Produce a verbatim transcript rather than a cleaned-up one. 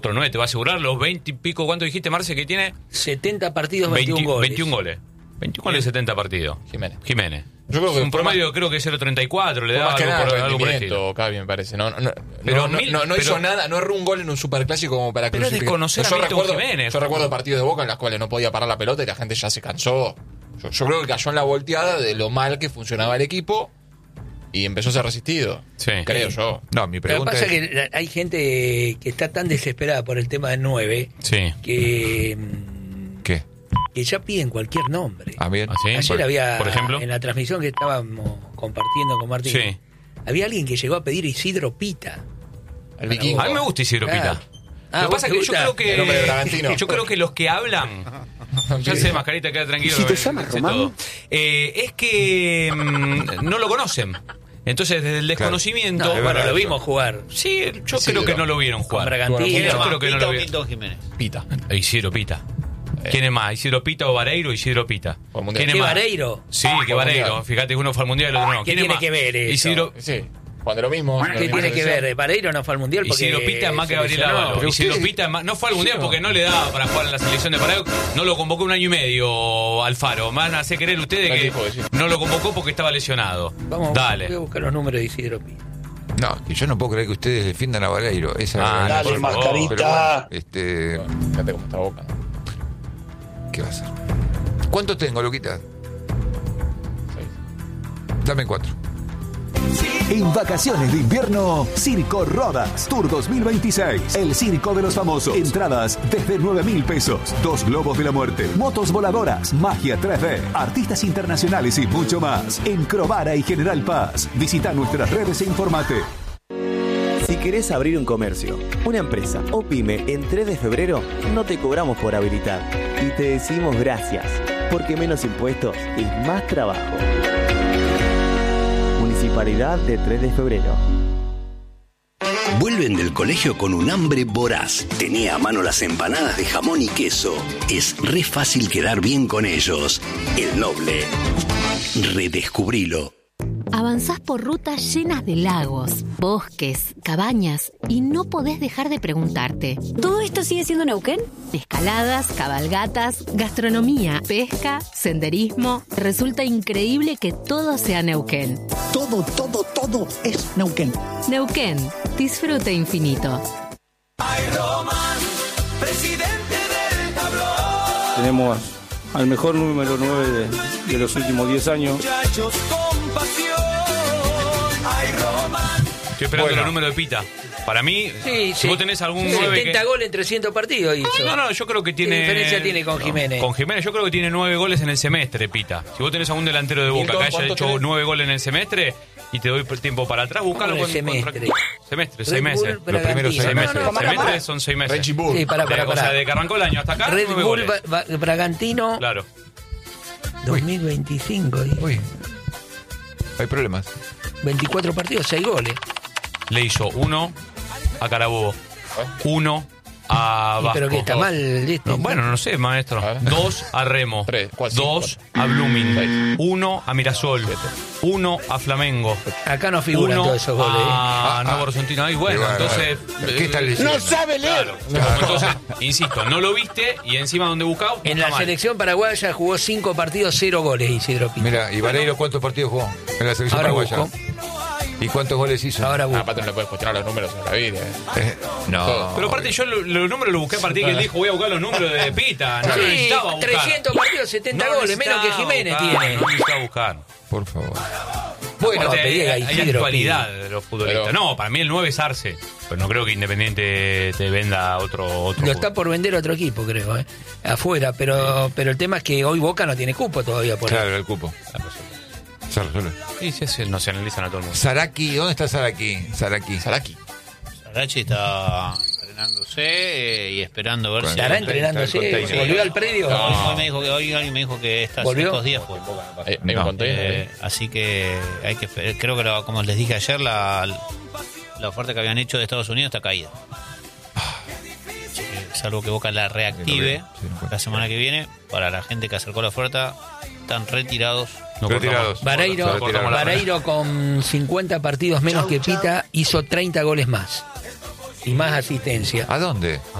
Otro nueve te va a asegurar los veinte y pico. ¿Cuánto dijiste, Marce, que tiene? setenta partidos, veintiún veinte, goles. veintiún goles. veintiún goles, setenta partidos. Jiménez. Jiménez. Yo creo que un promedio más, creo que cero treinta y cuatro le da da algo, algo, por, por, algo por el estilo. Cavi, me parece. No, no, pero no, mil, no, no pero, hizo nada, no erró un gol en un superclásico como para pero clasificar. Es de conocer yo a Milton recuerdo, Jiménez. Yo recuerdo partidos de Boca en los cuales no podía parar la pelota y la gente ya se cansó. Yo, yo creo que cayó en la volteada de lo mal que funcionaba el equipo y empezó a ser resistido. Sí. Creo yo. No, mi pregunta Lo que pasa es... es que hay gente que está tan desesperada por el tema del nueve sí. que... ¿Qué? que ya piden cualquier nombre. Ah, bien. ¿Ah, sí? Ayer por, había, por ejemplo, en la transmisión que estábamos compartiendo con Martín, sí. había alguien que llegó a pedir Isidro Pita. El vikingo. A mí me gusta Isidro Claro. Pita. Ah, Lo que pasa es que yo creo El nombre de Bragantino. que yo creo que los que hablan, ya sé, Mascarita, queda tranquilo. ¿Y si te sé llamas Román? todo. Eh, es que mmm, no lo conocen. Entonces, desde el desconocimiento. No, bueno, verdad, lo vimos jugar. Sí, yo Isidro. creo que no lo vieron Con jugar. Bragantino. Yo creo que no Pita lo o vieron. Milton Jiménez. Pita. Eh, Isidro Pita. ¿Quién es más? ¿Isidro Pita o Vareiro? Isidro Pita. Por mundial. ¿Quién es ¿Qué más? Vareiro? Sí, que Por Vareiro. mundial. Fíjate que uno fue al mundial y el otro no. ¿Qué ¿Quién es tiene más? que ver eso? Isidro, Sí. Cuando lo mismo. ¿Qué tiene que ver? Vareiro no fue al Mundial porque... Isidro Pita es más que se Gabriel lesionó. Ábalos. Pero Isidro ustedes- Pita es más- no fue al mundial porque no le daba para jugar en la selección de Paraguay. No lo convocó un año y medio Alfaro. Van a hacer creer ustedes No que dijo eso. no lo convocó porque estaba lesionado. Vamos, Dale. voy a buscar los números de Isidro Pita. No, que yo no puedo creer que ustedes defiendan a Vareiro. Esa Ah, es la dale, forma. Mascarita. Pero bueno, este, Bueno, fíjate cómo está Boca. ¿qué va a hacer? ¿Cuánto tengo, Luquita? Seis. Dame cuatro. En vacaciones de invierno, Circo Rodas Tour dos mil veintiséis. El circo de los famosos. Entradas desde nueve mil pesos. Dos globos de la muerte. Motos voladoras. Magia tres D. Artistas internacionales y mucho más. En Crovara y General Paz. Visita nuestras redes e informate. Si querés abrir un comercio, una empresa o pyme en tres de febrero, no te cobramos por habilitar. Y te decimos gracias, porque menos impuestos es más trabajo. Municipalidad de tres de febrero. Vuelven del colegio con un hambre voraz. Tenía a mano las empanadas de jamón y queso. Es re fácil quedar bien con ellos. El Noble. Redescubrilo. Avanzás por rutas llenas de lagos, bosques, cabañas y no podés dejar de preguntarte. ¿Todo esto sigue siendo Neuquén? Escaladas, cabalgatas, gastronomía, pesca, senderismo. Resulta increíble que todo sea Neuquén. Todo, todo, todo es Neuquén. Neuquén, disfrute infinito. Ay, Román, presidente del tablón. Tenemos al mejor número nueve de, de los últimos diez años. Muchachos con pasión. Ay, Román. Estoy esperando Bueno. el número de Pita. Para mí, Sí, si sí. vos tenés algún Sí, nueve setenta que... goles en trescientos partidos hizo. No, no, yo creo que tiene... ¿Qué diferencia tiene con Jiménez? Con Jiménez, yo creo que tiene nueve goles en el semestre, Pita. Si vos tenés algún delantero de Boca Milton, que haya ¿cuánto hecho tenés? nueve goles en el semestre y te doy tiempo para atrás, buscalo ¿Cómo en el con, con- semestre? semestre, Red seis meses. Bull, Los primeros Bragantino. seis No, meses. no, no, pará, semestre pará. son seis meses. Reggie Bull. Sí, pará, pará, O sea, pará. de que arrancó el año hasta acá, Red nueve Bull, goles. Ba- Ba- Bragantino, Claro. dos mil veinticinco. Uy, hay problemas. veinticuatro partidos, seis goles. Le hizo uno a Carabobo, uno a Y Vasco. pero que está mal este. No, bueno, no sé, maestro. A ver. Dos a Remo. Tres, cuatro, cinco, Dos a Blooming. Seis. Uno a Mirasol. Uno a Flamengo. Acá no figuran Uno todos esos goles. ¿eh? a Ah, Nuevo ah. Horizonte. Y bueno, Y bueno, entonces... bueno. ¿Qué estás eh, leyendo? ¡No sabe leer! Claro. Entonces, insisto, no lo viste y encima donde buscaba... En la selección paraguaya jugó cinco partidos, cero goles Isidro Pita. Mira, ¿y Vareiro cuántos partidos jugó en la selección Ahora paraguaya? busco. ¿Y cuántos goles hizo? Ahora Ah, busco. aparte no le puedes cuestionar los números en la vida. eh. Eh, no. Pero aparte yo lo- los números los busqué a partir que él dijo voy a buscar los números de Pita. No Sí, necesitaba buscar. trescientos partidos, setenta No goles, menos que necesitaba Jiménez buscar, tiene. No necesitaba buscar. Por favor. Bueno, Aparte, pedí a hay, hay Isidro actualidad Pita. de los futbolistas. Pero- No, para mí el nueve es Arce. Pero no creo que Independiente te venda otro otro. Lo está por vender otro equipo, creo, ¿eh? Afuera, pero pero el tema es que hoy Boca no tiene cupo todavía por Claro, el cupo. Se resuelve. Sí, sí, sí, no se analizan a todo el mundo. Saraki, ¿dónde está Saraki? Saraki. Saraki. Sarachi está entrenándose eh, y esperando ver si... ¿Estará entrenándose? Container. ¿Volvió al predio? No, hoy, me dijo que, hoy alguien me dijo que está ¿Volvió? estos días fue. Eh, me No. conté. Eh, así que hay que esper- creo que lo- como les dije ayer, la, la oferta que habían hecho de Estados Unidos está caída. Así que, salvo que Boca la reactive Sí, no puede. la semana que viene, para la gente que acercó la oferta, están retirados. No Retirados. cortamos- Vareiro, no cortamos la- Vareiro con cincuenta partidos menos que Pita hizo treinta goles más. y más asistencia. ¿A dónde?